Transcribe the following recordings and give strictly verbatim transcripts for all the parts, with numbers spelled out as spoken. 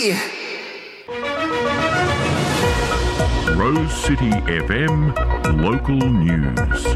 City. Rose City F M Local News.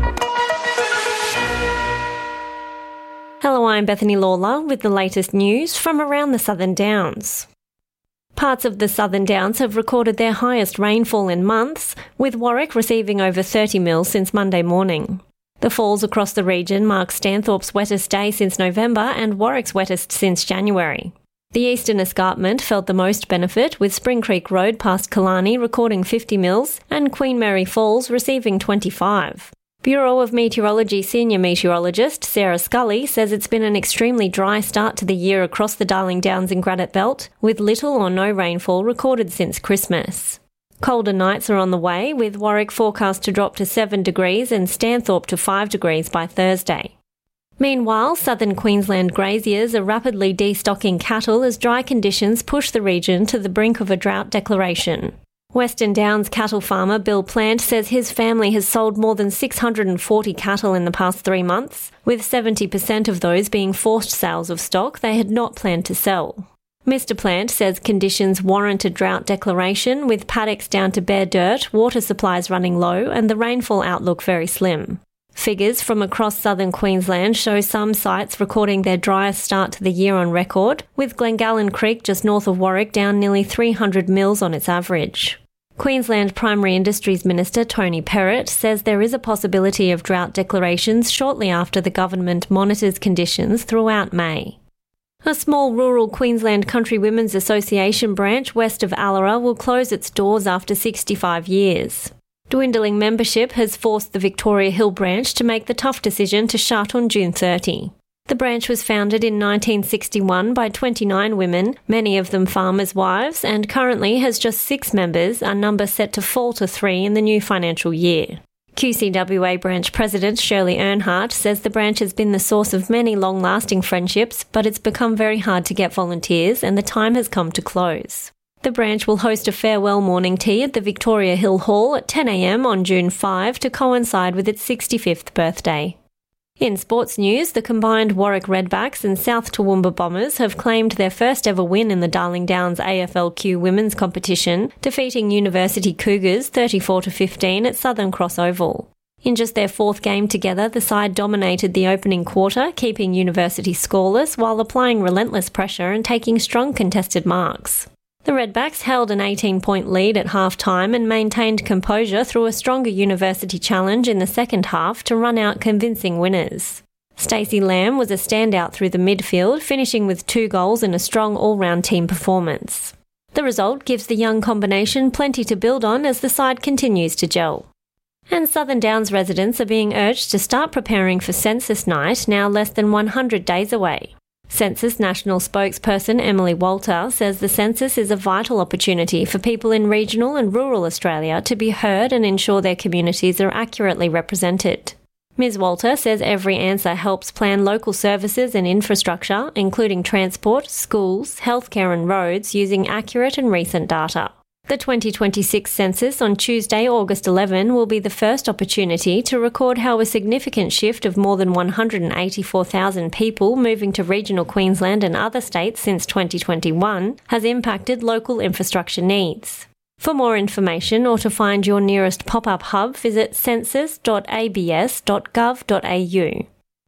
Hello, I'm Bethany Lawler with the latest news from around the Southern Downs. Parts of the Southern Downs have recorded their highest rainfall in months, with Warwick receiving over thirty mils since Monday morning. The falls across the region mark Stanthorpe's wettest day since November and Warwick's wettest since January. The Eastern Escarpment felt the most benefit, with Spring Creek Road past Killarney recording fifty mils and Queen Mary Falls receiving twenty-five. Bureau of Meteorology Senior Meteorologist Sarah Scully says it's been an extremely dry start to the year across the Darling Downs and Granite Belt, with little or no rainfall recorded since Christmas. Colder nights are on the way, with Warwick forecast to drop to seven degrees and Stanthorpe to five degrees by Thursday. Meanwhile, southern Queensland graziers are rapidly destocking cattle as dry conditions push the region to the brink of a drought declaration. Western Downs cattle farmer Bill Plant says his family has sold more than six hundred forty cattle in the past three months, with seventy percent of those being forced sales of stock they had not planned to sell. Mister Plant says conditions warrant a drought declaration, with paddocks down to bare dirt, water supplies running low and the rainfall outlook very slim. Figures from across southern Queensland show some sites recording their driest start to the year on record, with Glengallen Creek just north of Warwick down nearly three hundred mils on its average. Queensland Primary Industries Minister Tony Perrott says there is a possibility of drought declarations shortly after the government monitors conditions throughout May. A small rural Queensland Country Women's Association branch west of Allara will close its doors after sixty-five years. Dwindling membership has forced the Victoria Hill branch to make the tough decision to shut on June thirtieth. The branch was founded in nineteen sixty-one by twenty-nine women, many of them farmers' wives, and currently has just six members, a number set to fall to three in the new financial year. Q C W A branch president Shirley Earnhardt says the branch has been the source of many long-lasting friendships, but it's become very hard to get volunteers and the time has come to close. The branch will host a farewell morning tea at the Victoria Hill Hall at ten a m on June fifth to coincide with its sixty-fifth birthday. In sports news, the combined Warwick Redbacks and South Toowoomba Bombers have claimed their first ever win in the Darling Downs A F L Q women's competition, defeating University Cougars thirty-four to fifteen at Southern Cross Oval. In just their fourth game together, the side dominated the opening quarter, keeping University scoreless while applying relentless pressure and taking strong contested marks. The Redbacks held an eighteen-point lead at half-time and maintained composure through a stronger University challenge in the second half to run out convincing winners. Stacey Lamb was a standout through the midfield, finishing with two goals and a strong all-round team performance. The result gives the young combination plenty to build on as the side continues to gel. And Southern Downs residents are being urged to start preparing for Census Night, now less than one hundred days away. Census National spokesperson Emily Walter says the census is a vital opportunity for people in regional and rural Australia to be heard and ensure their communities are accurately represented. Miz Walter says every answer helps plan local services and infrastructure, including transport, schools, healthcare and roads, using accurate and recent data. The twenty twenty-six census on Tuesday, August eleventh, will be the first opportunity to record how a significant shift of more than one hundred eighty-four thousand people moving to regional Queensland and other states since twenty twenty-one has impacted local infrastructure needs. For more information or to find your nearest pop-up hub, visit census dot a b s dot gov dot a u.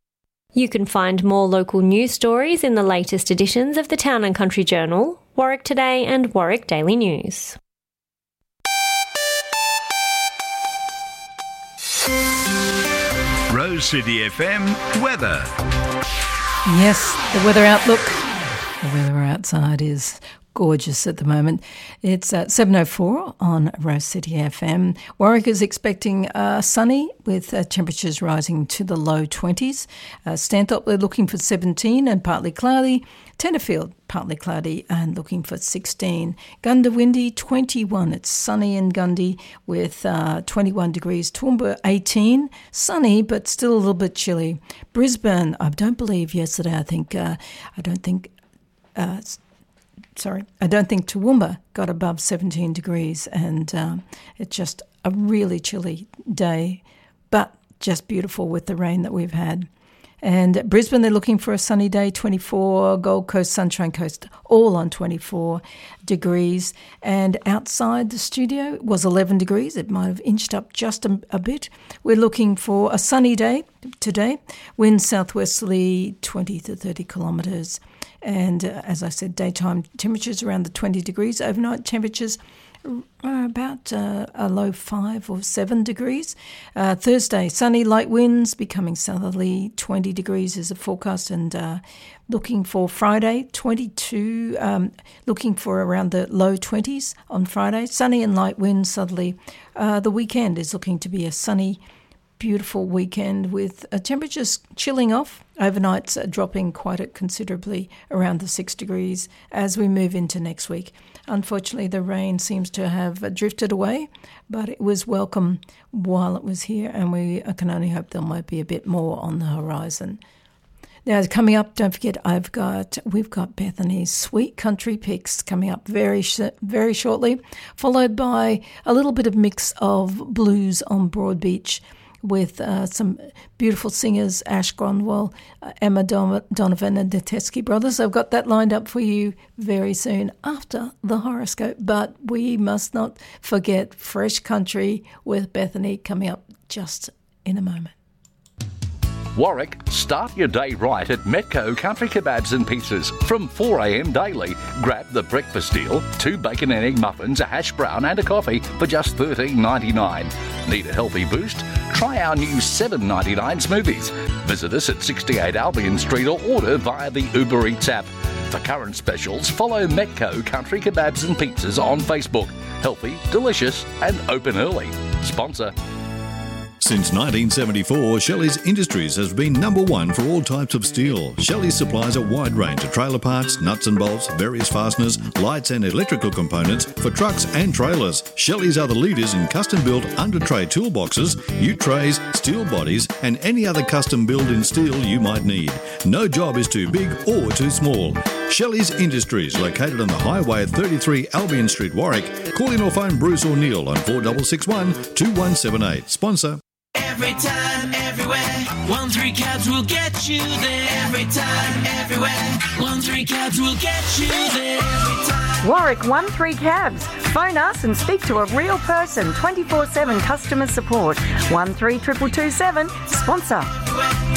You can find more local news stories in the latest editions of the Town and Country Journal, Warwick Today and Warwick Daily News. Rose City F M weather. Yes, the weather outlook. The weather outside is gorgeous at the moment. It's at seven oh four on Rose City F M. Warwick is expecting uh, sunny with uh, temperatures rising to the low twenties. Uh, Stanthorpe, they're looking for seventeen and partly cloudy. Tenterfield, partly cloudy and looking for sixteen. Goondiwindi, twenty-one. It's sunny in Gundy with uh, twenty-one degrees. Toowoomba, eighteen. Sunny, but still a little bit chilly. Brisbane, I don't believe yesterday, I think, uh, I don't think, uh, sorry, I don't think Toowoomba got above seventeen degrees, and um, it's just a really chilly day, but just beautiful with the rain that we've had. And Brisbane, they're looking for a sunny day, twenty-four. Gold Coast, Sunshine Coast, all on twenty-four degrees. And outside the studio it was eleven degrees. It might have inched up just a, a bit. We're looking for a sunny day today. Wind southwesterly, twenty to thirty kilometres. And uh, as I said, daytime temperatures around the twenty degrees. Overnight temperatures Uh, about uh, a low five or seven degrees. Uh, Thursday, sunny, light winds, becoming southerly, twenty degrees is the forecast, and uh, looking for Friday, twenty-two, um, looking for around the low twenties on Friday. Sunny and light winds, southerly. Uh, the weekend is looking to be a sunny, beautiful weekend with uh, temperatures chilling off. Overnights are dropping quite considerably around the six degrees as we move into next week. Unfortunately, the rain seems to have uh, drifted away, but it was welcome while it was here, and we I can only hope there might be a bit more on the horizon. Now, coming up, don't forget, I've got we've got Bethany's Sweet Country Picks coming up very very shortly, followed by a little bit of mix of blues on Broadbeach with uh, some beautiful singers, Ash Gronwall, uh, Emma Don- Donovan and the Teskey Brothers. I've got that lined up for you very soon after the horoscope. But we must not forget Fresh Country with Bethany coming up just in a moment. Warwick, start your day right at Metco Country Kebabs and Pizzas. From four a.m. daily, grab the breakfast deal, two bacon and egg muffins, a hash brown and a coffee for just thirteen ninety-nine. Need a healthy boost? Try our new seven ninety-nine smoothies. Visit us at sixty-eight Albion Street or order via the Uber Eats app. For current specials, follow Metco Country Kebabs and Pizzas on Facebook. Healthy, delicious and open early. Sponsor. Since nineteen seventy-four, Shelley's Industries has been number one for all types of steel. Shelley supplies a wide range of trailer parts, nuts and bolts, various fasteners, lights and electrical components for trucks and trailers. Shelley's are the leaders in custom-built under-tray toolboxes, ute-trays, steel bodies and any other custom build in steel you might need. No job is too big or too small. Shelley's Industries, located on the highway at thirty-three Albion Street, Warwick. Call in or phone Bruce or Neil on four six six one, two one seven eight. Sponsor. Every time, everywhere, one three cabs will get you there. Every time, everywhere, one three cabs will get you there. Every time. Warwick one three cabs. Phone us and speak to a real person. twenty-four seven customer support. one three two two two seven. Sponsor.